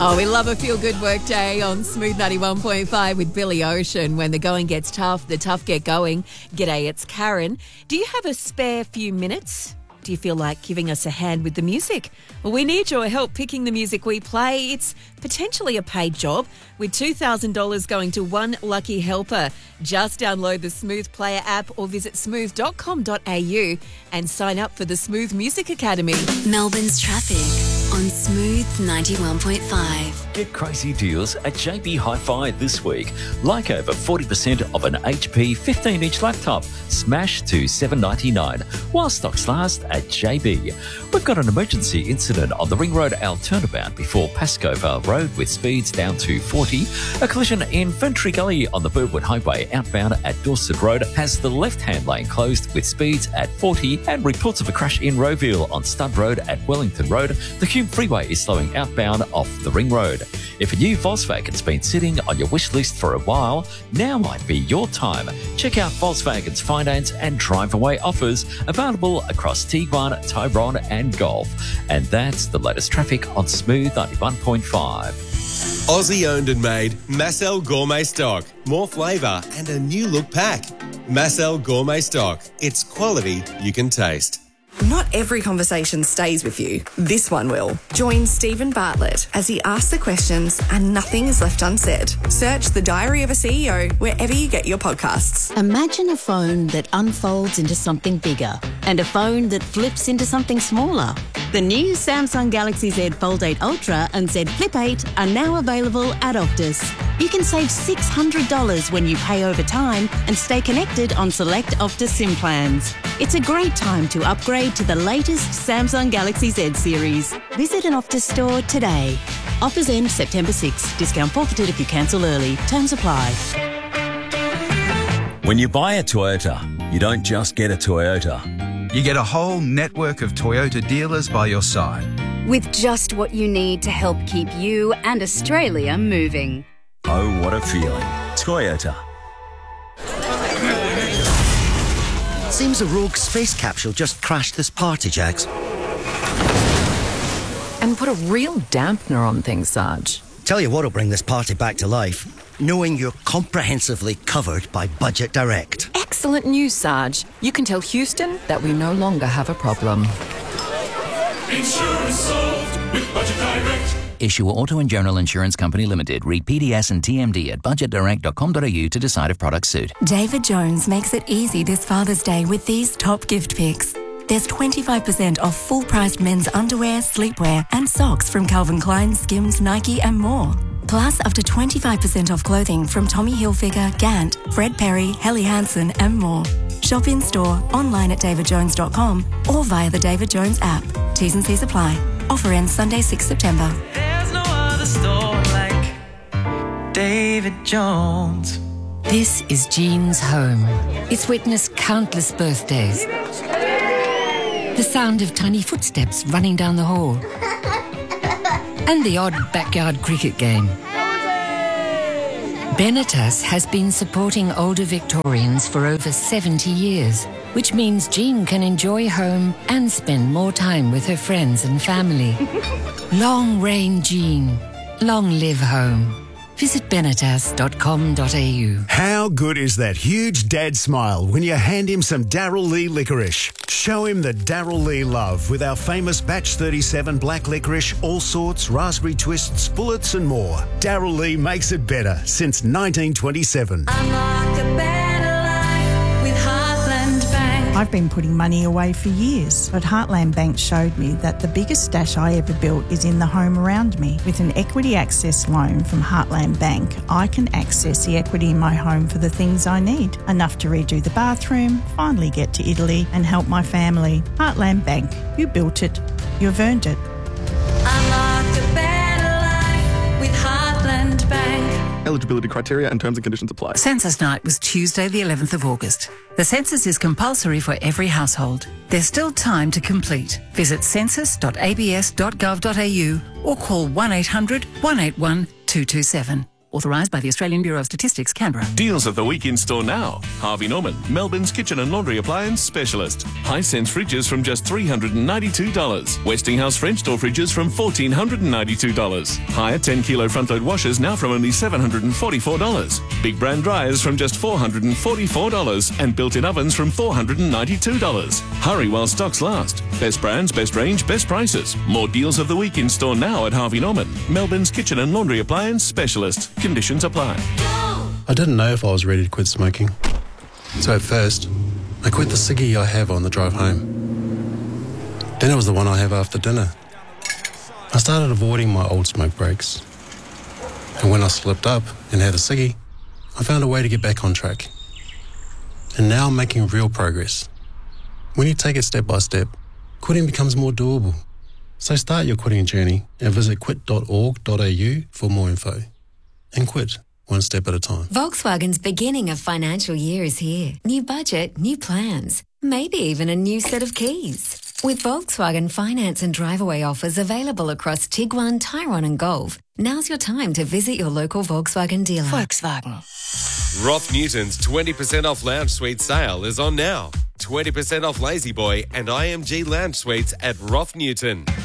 Oh, we love a feel-good work day on Smooth 91.5 with Billy Ocean. When the going gets tough, the tough get going. G'day, it's Karen. Do you have a spare few minutes? Do you feel like giving us a hand with the music? Well, we need your help picking the music we play. It's potentially a paid job with $2,000 going to one lucky helper. Just download the Smooth Player app or visit smooth.com.au and sign up for the Smooth Music Academy. Melbourne's traffic on Smooth 91.5. Get crazy deals at JB Hi-Fi this week. Like over 40% of an HP 15-inch laptop, smash to $799 while stocks last at JB. We've got an emergency incident on the Ring Road L turnabout before Pascover Road with speeds down to 40. A collision in Ferntree Gully on the Burwood Highway outbound at Dorset Road has the left-hand lane closed with speeds at 40, and reports of a crash in Rowville on Stud Road at Wellington Road. The Hume Freeway is slowing outbound off the Ring Road. If a new Volkswagen's been sitting on your wish list for a while, now might be your time. Check out Volkswagen's finance and drive-away offers available across Tiguan, Tyrone and Golf. And that's the latest traffic on Smooth 91.5. Aussie owned and made Massel Gourmet Stock. More flavour and a new look pack. Massel Gourmet Stock. It's quality you can taste. Not every conversation stays with you. This one will. Join Stephen Bartlett as he asks the questions and nothing is left unsaid. Search The Diary of a CEO wherever you get your podcasts. Imagine a phone that unfolds into something bigger and a phone that flips into something smaller. The new Samsung Galaxy Z Fold 8 Ultra and Z Flip 8 are now available at Optus. You can save $600 when you pay over time and stay connected on select Optus SIM plans. It's a great time to upgrade to the latest Samsung Galaxy Z series. Visit an Optus store today. Offers end September 6. Discount forfeited if you cancel early. Terms apply. When you buy a Toyota, you don't just get a Toyota. You get a whole network of Toyota dealers by your side. With just what you need to help keep you and Australia moving. Oh, what a feeling. Toyota. Seems a rogue space capsule just crashed this party, Jags. And put a real dampener on things, Sarge. Tell you what'll bring this party back to life. Knowing you're comprehensively covered by Budget Direct. Excellent news, Sarge. You can tell Houston that we no longer have a problem. Insurance solved with Budget Direct. Issue Auto and General Insurance Company Limited. Read PDS and TMD at budgetdirect.com.au to decide if products suit. David Jones makes it easy this Father's Day with these top gift picks. There's 25% off full-priced men's underwear, sleepwear and socks from Calvin Klein, Skims, Nike and more. Plus up to 25% off clothing from Tommy Hilfiger, Gant, Fred Perry, Helly Hansen and more. Shop in-store, online at davidjones.com or via the David Jones app. T's and C's apply. Offer ends Sunday, 6 September. There's no other store like David Jones. This is Jean's home. It's witnessed countless birthdays. The sound of tiny footsteps running down the hall. And the odd backyard cricket game. Benetas has been supporting older Victorians for over 70 years, which means Jean can enjoy home and spend more time with her friends and family. Long reign Jean. Long live home. Visit benetas.com.au. How good is that huge dad smile when you hand him some Darryl Lee licorice? Show him the Darryl Lee love with our famous Batch 37 black licorice, all sorts, raspberry twists, bullets and more. Darryl Lee makes it better since 1927. Unlock a better life with Heartland Bank. I've been putting money away for years, but Heartland Bank showed me that the biggest stash I ever built is in the home around me. With an equity access loan from Heartland Bank, I can access the equity in my home for the things I need. Enough to redo the bathroom, finally get to Italy and help my family. Heartland Bank, you built it, you've earned it. Unlock a better life with Heartland Bank. Eligibility criteria and terms and conditions apply. Census night was Tuesday the 11th of August. The census is compulsory for every household. There's still time to complete. Visit census.abs.gov.au or call 1800 181 227. Authorised by the Australian Bureau of Statistics, Canberra. Deals of the week in store now. Harvey Norman, Melbourne's kitchen and laundry appliance specialist. Hisense fridges from just $392. Westinghouse French door fridges from $1,492. Hire 10 kilo front load washers now from only $744. Big brand dryers from just $444 and built-in ovens from $492. Hurry while stocks last. Best brands, best range, best prices. More deals of the week in store now at Harvey Norman, Melbourne's kitchen and laundry appliance specialist. Conditions apply. I didn't know if I was ready to quit smoking. So at first, I quit the ciggy I have on the drive home. Then it was the one I have after dinner. I started avoiding my old smoke breaks. And when I slipped up and had a ciggy, I found a way to get back on track. And now I'm making real progress. When you take it step by step, quitting becomes more doable. So start your quitting journey and visit quit.org.au for more info. And quit one step at a time. Volkswagen's beginning of financial year is here. New budget, new plans, maybe even a new set of keys. With Volkswagen finance and drive-away offers available across Tiguan, Tyrone and Golf, now's your time to visit your local Volkswagen dealer. Volkswagen. Roth Newton's 20% off lounge suite sale is on now. 20% off Lazy Boy and IMG lounge suites at Roth Newton.